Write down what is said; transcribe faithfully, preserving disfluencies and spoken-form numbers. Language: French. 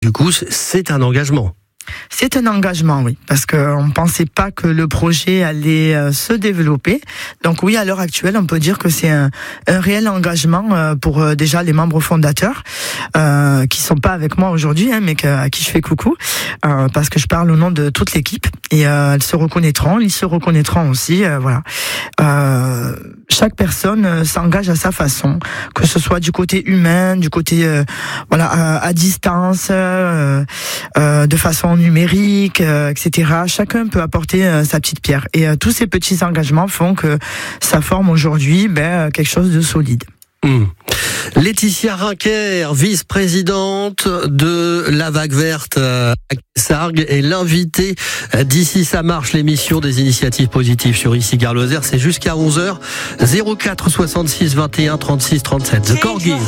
du coup, c'est un engagement. C'est un engagement, oui, parce qu'on ne pensait pas que le projet allait euh, se développer. Donc oui, à l'heure actuelle, on peut dire que c'est un, un réel engagement euh, pour euh, déjà les membres fondateurs, euh, qui sont pas avec moi aujourd'hui, hein, mais que, à qui je fais coucou, euh, parce que je parle au nom de toute l'équipe, et euh, elles se reconnaîtront, ils se reconnaîtront aussi, euh, voilà. Euh, chaque personne euh, s'engage à sa façon, que ce soit du côté humain, du côté euh, voilà à, à distance, euh, euh, de façon numérique, euh, et cetera. Chacun peut apporter euh, sa petite pierre. Et euh, tous ces petits engagements font que ça forme aujourd'hui ben, quelque chose de solide. Mmh. Laetitia Rinquer, vice-présidente de la Vague Verte à Sargues, est l'invitée d'Ici ça marche, l'émission des initiatives positives sur Ici Gare Lozère. C'est jusqu'à onze heures. zéro quatre soixante-six vingt et un trente-six trente-sept. The Corgis.